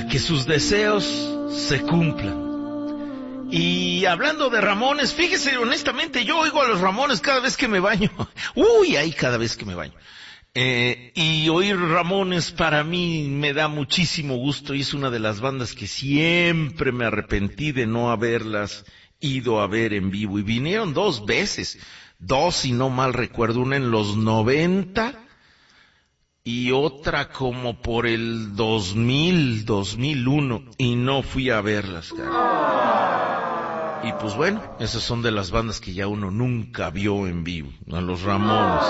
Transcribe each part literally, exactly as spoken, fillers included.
que sus deseos se cumplan. Y hablando de Ramones, fíjese, honestamente, yo oigo a los Ramones cada vez que me baño. Uy, ahí cada vez que me baño. Eh, y oír Ramones para mí me da muchísimo gusto y es una de las bandas que siempre me arrepentí de no haberlas ido a ver en vivo. Y vinieron dos veces, dos si no mal recuerdo, una en los noventa y otra como por el dos mil, dos mil uno, y no fui a verlas, cara. Y pues bueno, esas son de las bandas que ya uno nunca vio en vivo, a los Ramones.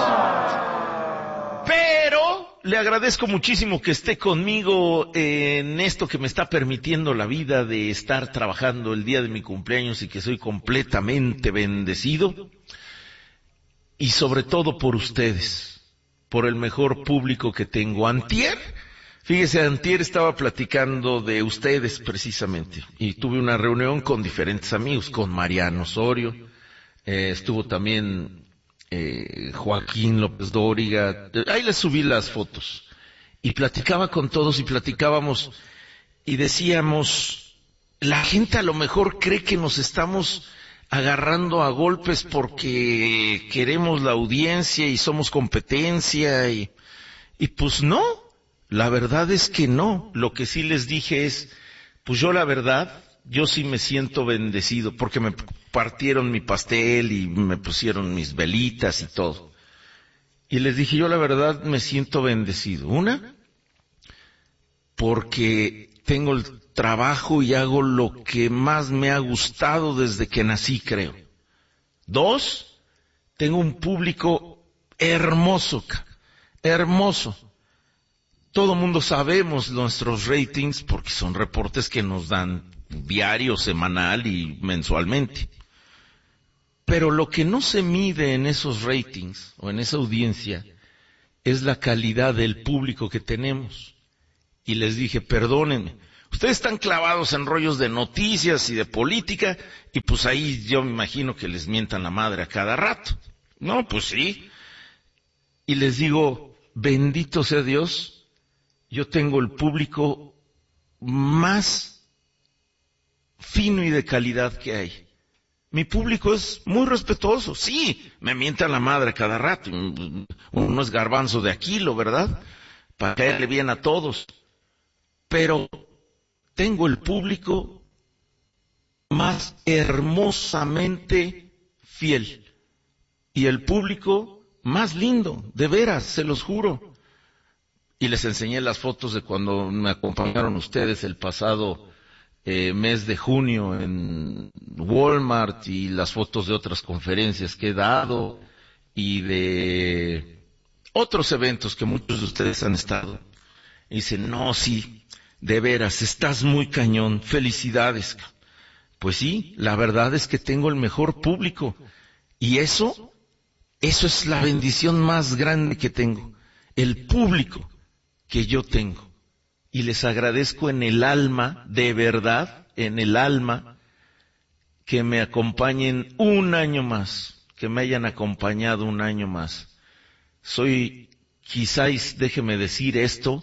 Pero le agradezco muchísimo que esté conmigo en esto que me está permitiendo la vida de estar trabajando el día de mi cumpleaños y que soy completamente bendecido. Y sobre todo por ustedes, por el mejor público que tengo. Antier, fíjese, antier estaba platicando de ustedes precisamente y tuve una reunión con diferentes amigos, con Mariano Osorio, eh, estuvo también eh, Joaquín López Dóriga, ahí les subí las fotos y platicaba con todos y platicábamos y decíamos, la gente a lo mejor cree que nos estamos agarrando a golpes porque queremos la audiencia y somos competencia y, y pues no, la verdad es que no. Lo que sí les dije es, pues yo la verdad, yo sí me siento bendecido porque me partieron mi pastel y me pusieron mis velitas y todo. Y les dije, yo la verdad me siento bendecido. Una, porque tengo el trabajo y hago lo que más me ha gustado desde que nací, creo. Dos, tengo un público hermoso, hermoso. Todo mundo sabemos nuestros ratings porque son reportes que nos dan diario, semanal y mensualmente. Pero lo que no se mide en esos ratings o en esa audiencia es la calidad del público que tenemos. Y les dije, perdónenme, ustedes están clavados en rollos de noticias y de política, y pues ahí yo me imagino que les mientan la madre a cada rato. No, pues sí. Y les digo, bendito sea Dios, yo tengo el público más fino y de calidad que hay. Mi público es muy respetuoso, sí, me mientan la madre a cada rato. Uno no es garbanzo de Aquilo, ¿verdad? Para caerle bien a todos. Pero tengo el público más hermosamente fiel y el público más lindo, de veras, se los juro. Y les enseñé las fotos de cuando me acompañaron ustedes el pasado eh, mes de junio en Walmart y las fotos de otras conferencias que he dado y de otros eventos que muchos de ustedes han estado. Y dicen, no, sí, de veras, estás muy cañón, felicidades. Pues sí, la verdad es que tengo el mejor público. Y eso, eso es la bendición más grande que tengo. El público que yo tengo. Y les agradezco en el alma, de verdad, en el alma, que me acompañen un año más, que me hayan acompañado un año más. Soy, quizás, déjeme decir esto,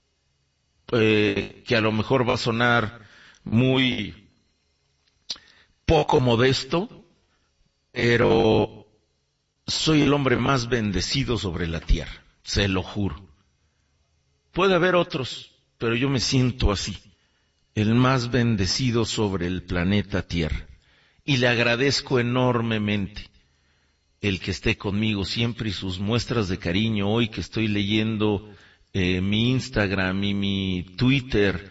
Eh, que a lo mejor va a sonar muy poco modesto, pero soy el hombre más bendecido sobre la tierra, se lo juro. Puede haber otros, pero yo me siento así, el más bendecido sobre el planeta Tierra. Y le agradezco enormemente el que esté conmigo siempre y sus muestras de cariño. Hoy que estoy leyendo Eh, mi Instagram y mi Twitter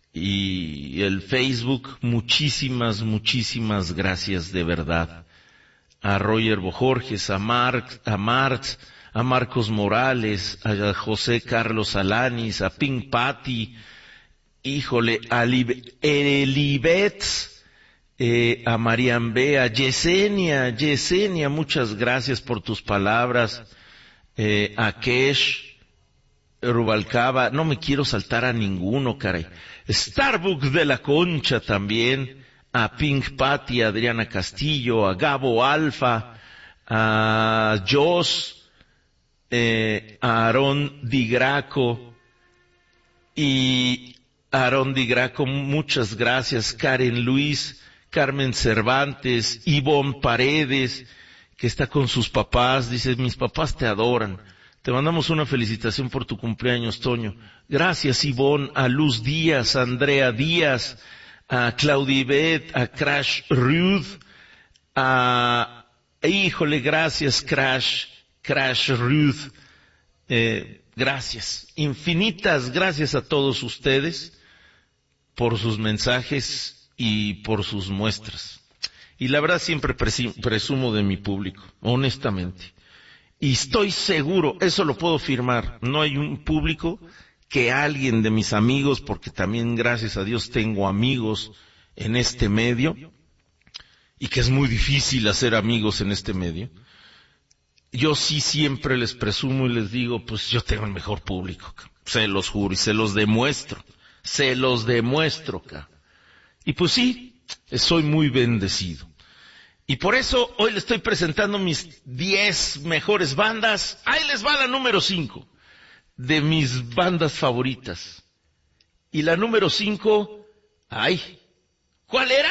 y el Facebook, muchísimas, muchísimas gracias de verdad. A Roger Bojorges, a Marx, a Marx, a Marcos Morales, a José Carlos Alanis, a Pink Patty, híjole, a Elibet, eh, a Marian B, a Yesenia, Yesenia, muchas gracias por tus palabras, eh, a Kesh, Rubalcaba, no me quiero saltar a ninguno, caray. Starbucks de la Concha también, a Pink Patty, a Adriana Castillo, a Gabo Alfa, a Jos, eh, a Aarón Di Graco y Aarón Di Graco, muchas gracias. Karen Luis, Carmen Cervantes, Ivonne Paredes, que está con sus papás, dice, mis papás te adoran. Te mandamos una felicitación por tu cumpleaños, Toño. Gracias, Ivonne, a Luz Díaz, a Andrea Díaz, a Claudia Ivette, a Crash Ruth, a, híjole, gracias, Crash, Crash Ruth, eh, gracias, infinitas gracias a todos ustedes por sus mensajes y por sus muestras. Y la verdad siempre presumo de mi público, honestamente. Y estoy seguro, eso lo puedo firmar, no hay un público que alguien de mis amigos, porque también gracias a Dios tengo amigos en este medio, y que es muy difícil hacer amigos en este medio. Yo sí siempre les presumo y les digo, pues yo tengo el mejor público, se los juro y se los demuestro, se los demuestro, y pues sí, soy muy bendecido. Y por eso hoy les estoy presentando mis diez mejores bandas. Ahí les va la número cinco de mis bandas favoritas. Y la número cinco, ay, ¿cuál era?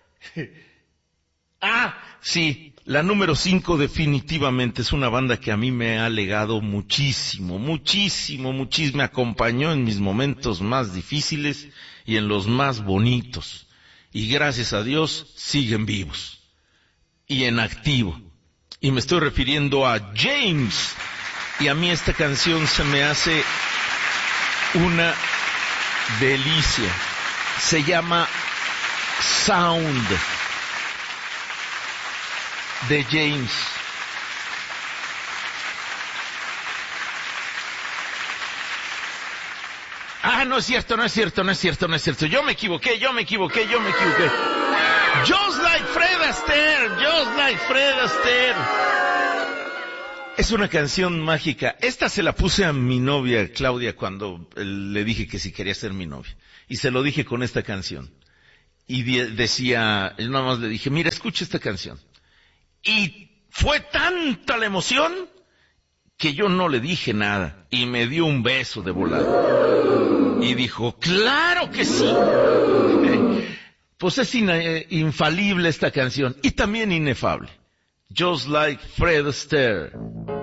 ah, sí, la número cinco definitivamente es una banda que a mí me ha legado muchísimo, muchísimo, muchísimo. Me acompañó en mis momentos más difíciles y en los más bonitos. Y gracias a Dios siguen vivos y en activo. Y me estoy refiriendo a James. Y a mí esta canción se me hace una delicia. Se llama Sound de James. Ah, no es cierto, no es cierto, no es cierto, no es cierto. Yo me equivoqué, yo me equivoqué, yo me equivoqué. Just like Fred Astaire, just like Fred Astaire. Es una canción mágica. Esta se la puse a mi novia Claudia cuando le dije que si quería ser mi novia. Y se lo dije con esta canción. Y de- decía, nada más le dije, mira, escucha esta canción. Y fue tanta la emoción que yo no le dije nada. Y me dio un beso de volada. Y dijo, claro que sí. Pues es ina- eh, infalible esta canción. Y también inefable. Just like Fred Astaire.